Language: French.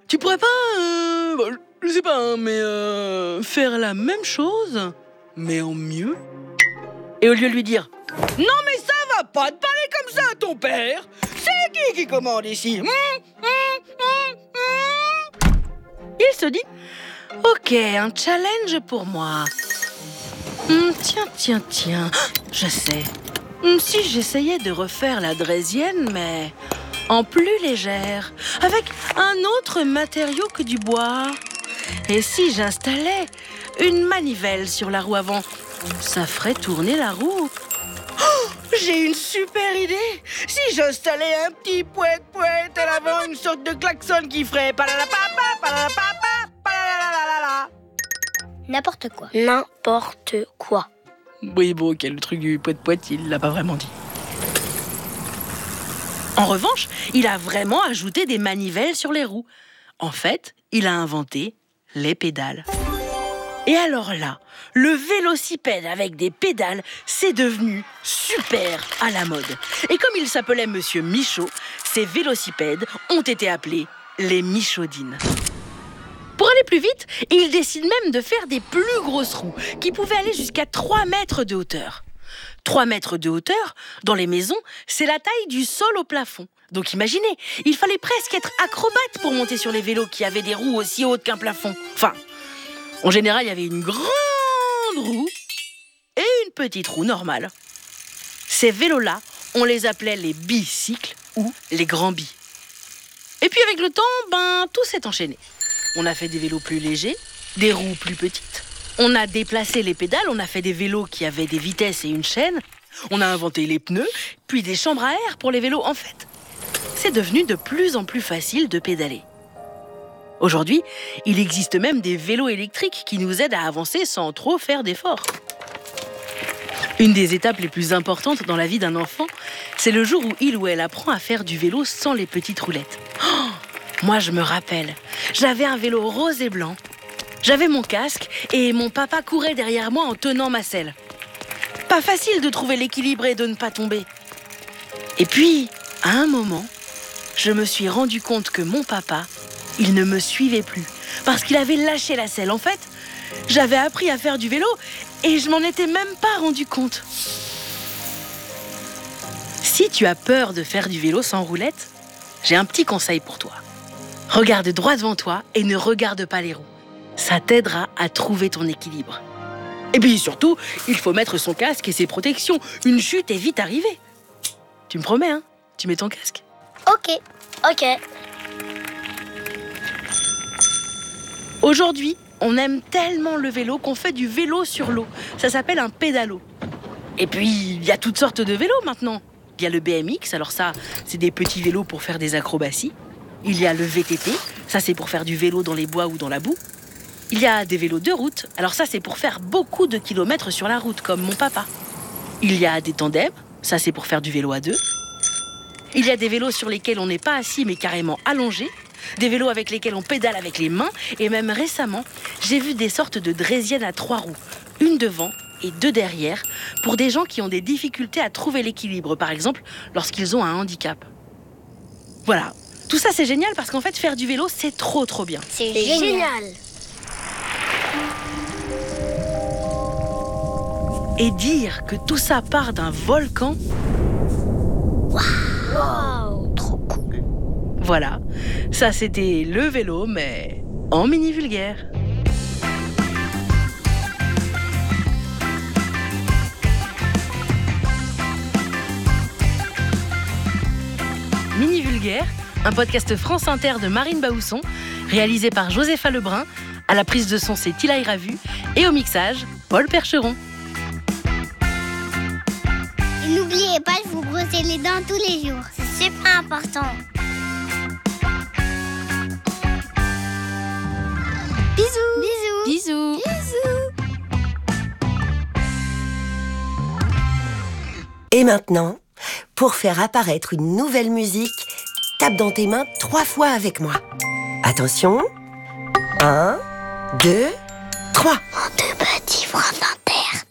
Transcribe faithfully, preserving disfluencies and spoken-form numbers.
tu pourrais pas, euh, bah, je sais pas, hein, mais euh, faire la même chose, mais en mieux. Et au lieu de lui dire « Non mais ça va pas de parler comme ça à ton père. C'est qui qui commande ici ?» Il se dit « Ok, un challenge pour moi. Hum, tiens, tiens, tiens, je sais. Hum, si j'essayais de refaire la draisienne, mais en plus légère, avec un autre matériau que du bois. Et si j'installais une manivelle sur la roue avant, ça ferait tourner la roue. Oh, j'ai une super idée. Si j'installais un petit pouet-pouet à l'avant, une sorte de klaxon qui ferait palalapapa, palalapapa, palalalalala. N'importe quoi. N'importe quoi. Oui, bon, ok, le truc du pouet-pouet, il l'a pas vraiment dit. En revanche, il a vraiment ajouté des manivelles sur les roues. En fait, il a inventé les pédales. Et alors là, le vélocipède avec des pédales, c'est devenu super à la mode. Et comme il s'appelait Monsieur Michaud, ces vélocipèdes ont été appelés les Michaudines. Pour aller plus vite, il décide même de faire des plus grosses roues qui pouvaient aller jusqu'à trois mètres de hauteur. trois mètres de hauteur, dans les maisons, c'est la taille du sol au plafond. Donc imaginez, il fallait presque être acrobate pour monter sur les vélos qui avaient des roues aussi hautes qu'un plafond. Enfin, en général, il y avait une grande roue et une petite roue normale. Ces vélos-là, on les appelait les bicycles ou les grands bis. Et puis avec le temps, ben, tout s'est enchaîné. On a fait des vélos plus légers, des roues plus petites. On a déplacé les pédales, on a fait des vélos qui avaient des vitesses et une chaîne. On a inventé les pneus, puis des chambres à air pour les vélos. En fait, c'est devenu de plus en plus facile de pédaler. Aujourd'hui, il existe même des vélos électriques qui nous aident à avancer sans trop faire d'efforts. Une des étapes les plus importantes dans la vie d'un enfant, c'est le jour où il ou elle apprend à faire du vélo sans les petites roulettes. Oh, moi, je me rappelle, j'avais un vélo rose et blanc. J'avais mon casque et mon papa courait derrière moi en tenant ma selle. Pas facile de trouver l'équilibre et de ne pas tomber. Et puis, à un moment, je me suis rendu compte que mon papa, il ne me suivait plus parce qu'il avait lâché la selle. En fait, j'avais appris à faire du vélo et je m'en étais même pas rendu compte. Si tu as peur de faire du vélo sans roulette, j'ai un petit conseil pour toi. Regarde droit devant toi et ne regarde pas les roues. Ça t'aidera à trouver ton équilibre. Et puis surtout, il faut mettre son casque et ses protections. Une chute est vite arrivée. Tu me promets, hein? Tu mets ton casque? Ok. Ok. Aujourd'hui, on aime tellement le vélo qu'on fait du vélo sur l'eau. Ça s'appelle un pédalo. Et puis, il y a toutes sortes de vélos maintenant. Il y a le B M X, alors ça, c'est des petits vélos pour faire des acrobaties. Il y a le V T T, ça c'est pour faire du vélo dans les bois ou dans la boue. Il y a des vélos de route, alors ça c'est pour faire beaucoup de kilomètres sur la route, comme mon papa. Il y a des tandems, ça c'est pour faire du vélo à deux. Il y a des vélos sur lesquels on n'est pas assis mais carrément allongé. Des vélos avec lesquels on pédale avec les mains. Et même récemment, j'ai vu des sortes de draisiennes à trois roues, une devant et deux derrière, pour des gens qui ont des difficultés à trouver l'équilibre, par exemple lorsqu'ils ont un handicap. Voilà, tout ça c'est génial parce qu'en fait faire du vélo c'est trop trop bien. C'est C'est génial. génial. Et dire que tout ça part d'un volcan, Wow, trop cool. voilà, ça c'était le vélo mais en mini vulgaire. Mini Vulgaire, un podcast France Inter de Marine Baousson, réalisé par Josépha Lebrun, à la prise de son c'est Tilaï Ravu, et au mixage, Paul Percheron. Et n'oubliez pas de vous brosser les dents tous les jours. C'est super important. Bisous. Bisous. Bisous. Et maintenant, pour faire apparaître une nouvelle musique, tape dans tes mains trois fois avec moi. Attention. Un, deux, trois. Mon deux petits bras